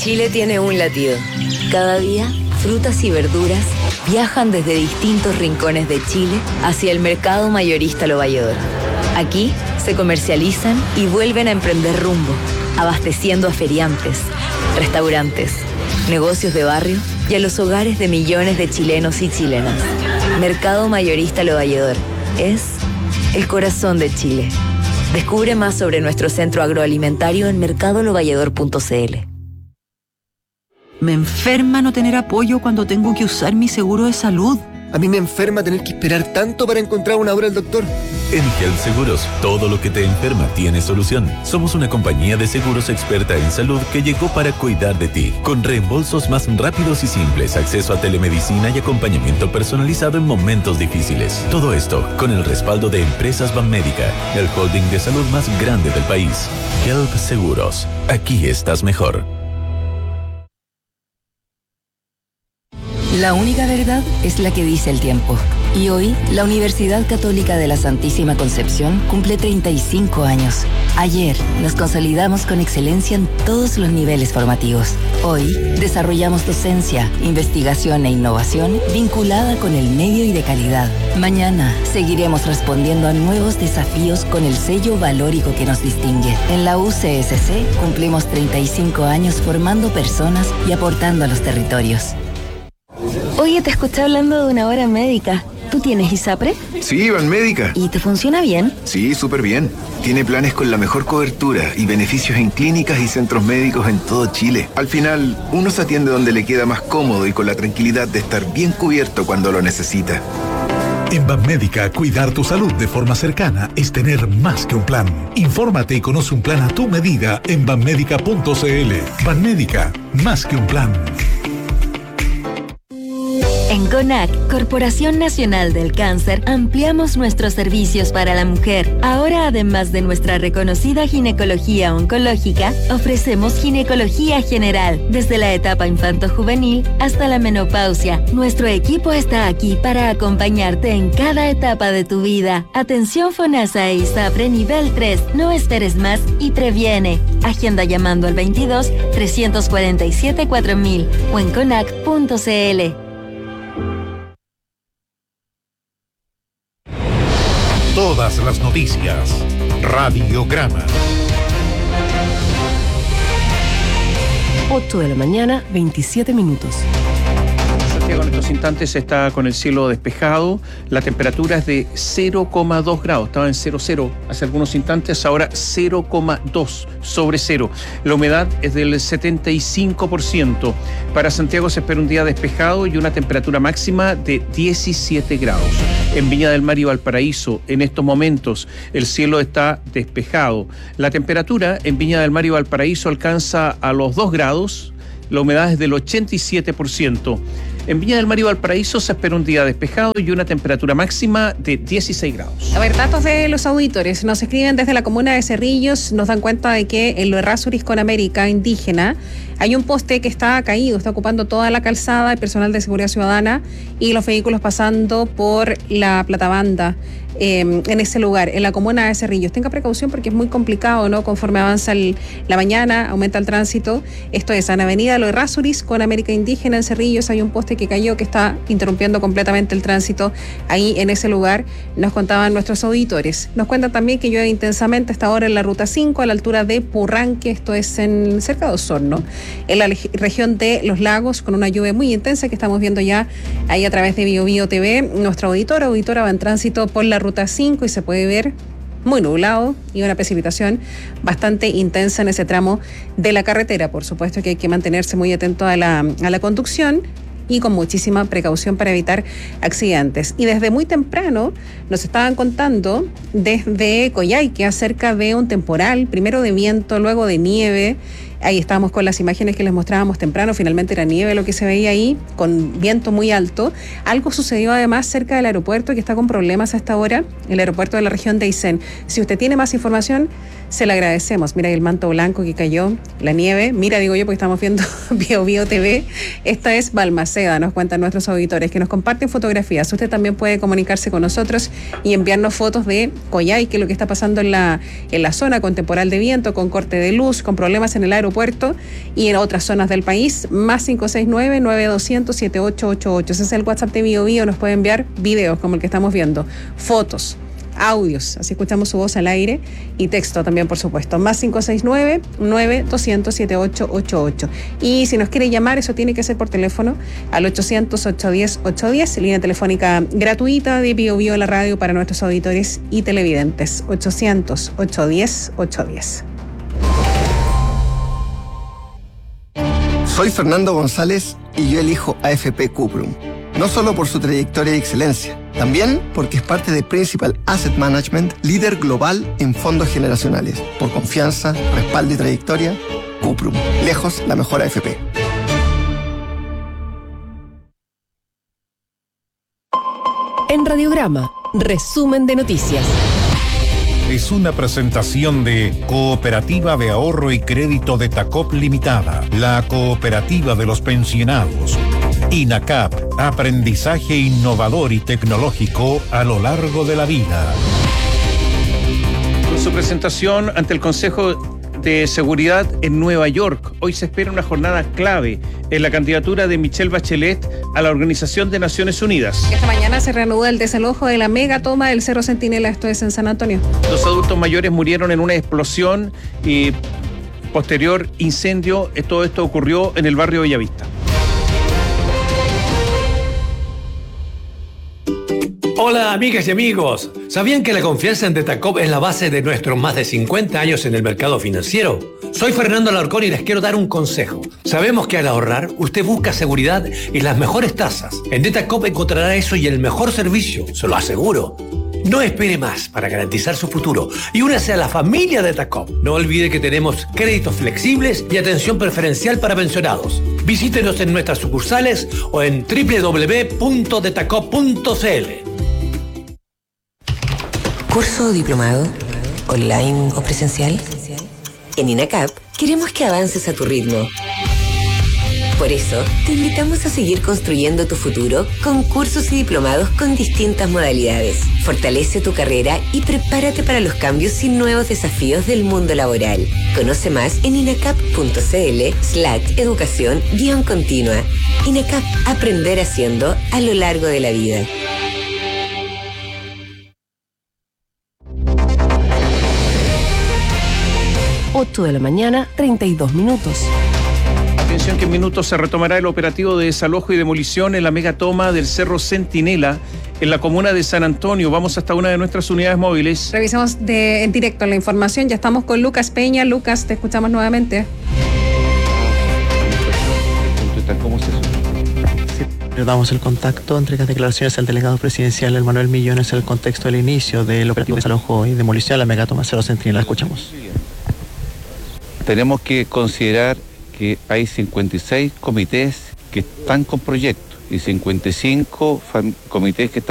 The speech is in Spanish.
Chile tiene un latido. Cada día, frutas y verduras viajan desde distintos rincones de Chile hacia el mercado mayorista Lo Valledor. Aquí se comercializan y vuelven a emprender rumbo, abasteciendo a feriantes, restaurantes, negocios de barrio y a los hogares de millones de chilenos y chilenas. Mercado Mayorista Lo Valledor es el corazón de Chile. Descubre más sobre nuestro centro agroalimentario en mercadolovalledor.cl. Me enferma no tener apoyo cuando tengo que usar mi seguro de salud. A mí me enferma tener que esperar tanto para encontrar una hora al doctor. En Health Seguros, todo lo que te enferma tiene solución. Somos una compañía de seguros experta en salud que llegó para cuidar de ti, con reembolsos más rápidos y simples, acceso a telemedicina y acompañamiento personalizado en momentos difíciles. Todo esto con el respaldo de Empresas Banmédica, el holding de salud más grande del país. Health Seguros, aquí estás mejor. La única verdad es la que dice el tiempo. Y hoy, la Universidad Católica de la Santísima Concepción cumple 35 años. Ayer, nos consolidamos con excelencia en todos los niveles formativos. Hoy, desarrollamos docencia, investigación e innovación vinculada con el medio y de calidad. Mañana, seguiremos respondiendo a nuevos desafíos con el sello valórico que nos distingue. En la UCSC, cumplimos 35 años formando personas y aportando a los territorios. Oye, te escuché hablando de una hora médica. ¿Tú tienes ISAPRE? Sí, Banmédica. ¿Y te funciona bien? Sí, súper bien. Tiene planes con la mejor cobertura y beneficios en clínicas y centros médicos en todo Chile. Al final, uno se atiende donde le queda más cómodo y con la tranquilidad de estar bien cubierto cuando lo necesita. En Banmédica, cuidar tu salud de forma cercana es tener más que un plan. Infórmate y conoce un plan a tu medida en banmédica.cl. Banmédica, más que un plan. En CONAC, Corporación Nacional del Cáncer, ampliamos nuestros servicios para la mujer. Ahora, además de nuestra reconocida ginecología oncológica, ofrecemos ginecología general, desde la etapa infanto-juvenil hasta la menopausia. Nuestro equipo está aquí para acompañarte en cada etapa de tu vida. Atención FONASA e ISAPRE nivel 3. No esperes más y previene. Agenda llamando al 22 347 4000 o en conac.cl. Todas las noticias. Radiograma. 8 de la mañana, 27 minutos. Santiago en estos instantes está con el cielo despejado. La temperatura es de 0,2 grados. Estaba en 0,0 hace algunos instantes, ahora 0,2 sobre cero. La humedad es del 75%. Para Santiago se espera un día despejado y una temperatura máxima de 17 grados. En Viña del Mar y Valparaíso, en estos momentos, el cielo está despejado. La temperatura en Viña del Mar y Valparaíso alcanza a los 2 grados. La humedad es del 87%. En Viña del Mar y Valparaíso se espera un día despejado y una temperatura máxima de 16 grados. A ver, datos de los auditores. Nos escriben desde la comuna de Cerrillos, nos dan cuenta de que en lo Errázuriz con América Indígena hay un poste que está caído, está ocupando toda la calzada, el personal de seguridad ciudadana y los vehículos pasando por la platabanda en ese lugar, en la comuna de Cerrillos. Tenga precaución porque es muy complicado, ¿no? Conforme avanza la mañana, aumenta el tránsito. Esto es en Avenida Lo Errázuriz con América Indígena en Cerrillos. Hay un poste que cayó que está interrumpiendo completamente el tránsito ahí en ese lugar, nos contaban nuestros auditores. Nos cuentan también que llueve intensamente hasta ahora en la ruta 5 a la altura de Purranque, esto es cerca de Osorno, en la región de Los Lagos, con una lluvia muy intensa que estamos viendo ya ahí a través de BioBio TV. Nuestra auditora va en tránsito por la ruta 5 y se puede ver muy nublado y una precipitación bastante intensa en ese tramo de la carretera. Por supuesto que hay que mantenerse muy atento a la conducción y con muchísima precaución para evitar accidentes. Y desde muy temprano nos estaban contando desde Coyhaique acerca de un temporal, primero de viento, luego de nieve. Ahí estábamos con las imágenes que les mostrábamos temprano, finalmente era nieve lo que se veía ahí, con viento muy alto. Algo sucedió además cerca del aeropuerto que está con problemas a esta hora, el aeropuerto de la región de Aysén. Si usted tiene más información, se le agradecemos. Mira el manto blanco que cayó, la nieve. Mira, digo yo, porque estamos viendo Bio Bio TV. Esta es Balmaceda, nos cuentan nuestros auditores, que nos comparten fotografías. Usted también puede comunicarse con nosotros y enviarnos fotos de Coyhaique, que es lo que está pasando en la zona, con temporal de viento, con corte de luz, con problemas en el aeropuerto y en otras zonas del país. Más 569-9200-7888. Ese es el WhatsApp de Bio Bio. Nos puede enviar videos como el que estamos viendo, fotos, audios, así escuchamos su voz al aire, y texto también, por supuesto. Más 569-9200-7888. Y si nos quiere llamar, eso tiene que ser por teléfono al 800-810-810, línea telefónica gratuita de Bio Bio, la radio, para nuestros auditores y televidentes. 800-810-810. Soy Fernando González y yo elijo AFP Cuprum. No solo por su trayectoria y excelencia, también porque es parte de Principal Asset Management, líder global en fondos generacionales. Por confianza, respaldo y trayectoria, Cuprum. Lejos la mejor AFP. En Radiograma, resumen de noticias. Es una presentación de Cooperativa de Ahorro y Crédito de Tacop Limitada, la cooperativa de los pensionados. INACAP, aprendizaje innovador y tecnológico a lo largo de la vida. Con su presentación ante el Consejo de Seguridad en Nueva York, hoy se espera una jornada clave en la candidatura de Michelle Bachelet a la Organización de Naciones Unidas. Esta mañana se reanuda el desalojo de la mega toma del Cerro Centinela, esto es en San Antonio. 2 adultos mayores murieron en una explosión y posterior incendio. Todo esto ocurrió en el barrio Bellavista. Hola amigas y amigos, ¿sabían que la confianza en Detacop es la base de nuestros más de 50 años en el mercado financiero? Soy Fernando Alarcón y les quiero dar un consejo. Sabemos que al ahorrar, usted busca seguridad y las mejores tasas. En Detacop encontrará eso y el mejor servicio, se lo aseguro. No espere más para garantizar su futuro y únase a la familia Detacop. No olvide que tenemos créditos flexibles y atención preferencial para pensionados. Visítenos en nuestras sucursales o en www.detacop.cl. ¿Curso o diplomado? ¿Online o presencial? En INACAP queremos que avances a tu ritmo. Por eso, te invitamos a seguir construyendo tu futuro con cursos y diplomados con distintas modalidades. Fortalece tu carrera y prepárate para los cambios y nuevos desafíos del mundo laboral. Conoce más en inacap.cl/educación-continua. INACAP, aprender haciendo a lo largo de la vida. 8 de la mañana, 32 minutos. Atención que en minutos se retomará el operativo de desalojo y demolición en la megatoma del Cerro Centinela en la comuna de San Antonio. Vamos hasta una de nuestras unidades móviles. Revisamos en directo la información. Ya estamos con Lucas Peña. Lucas, te escuchamos nuevamente. ¿Cómo es eso? Damos el contacto entre las declaraciones del delegado presidencial Manuel Millones en el contexto del inicio del operativo de desalojo y demolición de la megatoma Cerro Centinela. Escuchamos. Tenemos que considerar que hay 56 comités que están con proyectos y 55 comités que están